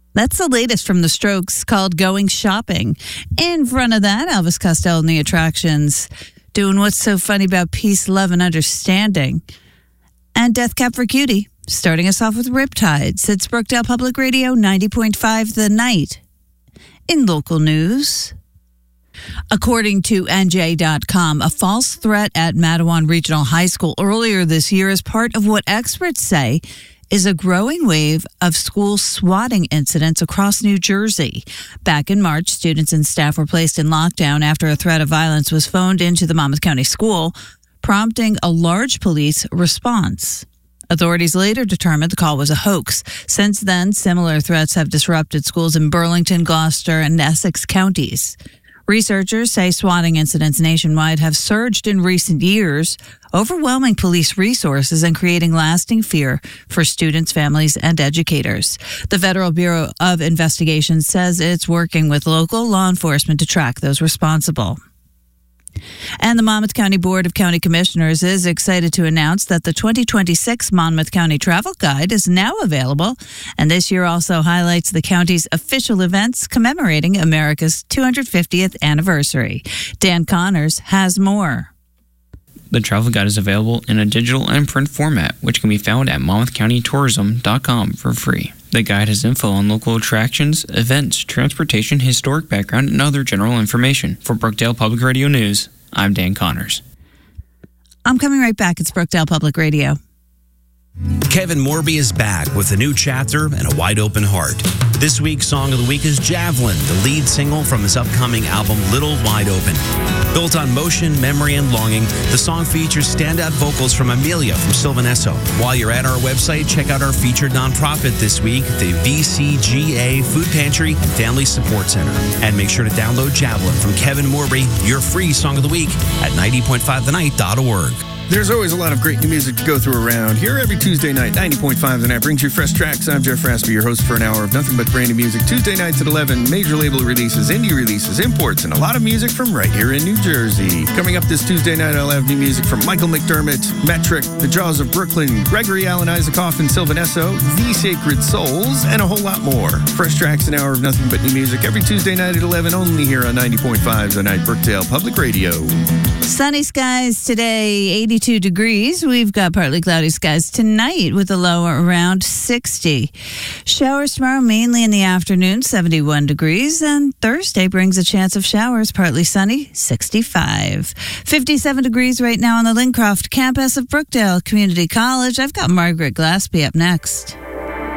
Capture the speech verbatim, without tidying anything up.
That's the latest from the Strokes, called Going Shopping. In front of that, Elvis Costello and the Attractions doing What's So Funny About Peace, Love, and Understanding. And Death Cab for Cutie, starting us off with Riptides. It's Brookdale Public Radio, ninety point five The Night. In local news, according to N J dot com, a false threat at Matawan Regional High School earlier this year is part of what experts say is a growing wave of school swatting incidents across New Jersey. Back in March, students and staff were placed in lockdown after a threat of violence was phoned into the Monmouth County School, prompting a large police response. Authorities later determined the call was a hoax. Since then, similar threats have disrupted schools in Burlington, Gloucester, and Essex counties. Researchers say swatting incidents nationwide have surged in recent years, overwhelming police resources and creating lasting fear for students, families, and educators. The Federal Bureau of Investigation says it's working with local law enforcement to track those responsible. And the Monmouth County Board of County Commissioners is excited to announce that the twenty twenty-six Monmouth County Travel Guide is now available, and this year also highlights the county's official events commemorating America's two hundred fiftieth anniversary. Dan Connors has more. The travel guide is available in a digital and print format, which can be found at monmouth county tourism dot com for free. The guide has info on local attractions, events, transportation, historic background, and other general information. For Brookdale Public Radio News, I'm Dan Connors. I'm coming right back. It's Brookdale Public Radio. Kevin Morby is back with a new chapter and a wide open heart. This week's Song of the Week is Javelin, the lead single from his upcoming album Little Wide Open. Built on motion, memory, and longing, the song features standout vocals from Amelia from Sylvan Esso. While you're at our website, check out our featured nonprofit this week, the V C G A Food Pantry and Family Support Center. And make sure to download Javelin from Kevin Morby, your free Song of the Week, at ninety point five the night dot org. There's always a lot of great new music to go through around here every Tuesday night. ninety point five The Night brings you fresh tracks. I'm Jeff Raspy, your host for an hour of nothing but brand new music. Tuesday nights at eleven, major label releases, indie releases, imports, and a lot of music from right here in New Jersey. Coming up this Tuesday night, I'll have new music from Michael McDermott, Metric, The Jaws of Brooklyn, Gregory Alan Isaacoff and Sylvan Esso, The Sacred Souls, and a whole lot more. Fresh tracks, an hour of nothing but new music every Tuesday night at eleven, only here on ninety point five The Night, Brookdale Public Radio. Sunny skies today, eighty-two degrees. We've got partly cloudy skies tonight with a low around sixty. Showers tomorrow, mainly in the afternoon, seventy-one degrees. And Thursday brings a chance of showers, partly sunny, sixty-five. fifty-seven degrees right now on the Lincroft campus of Brookdale Community College. I've got Margaret Glaspie up next.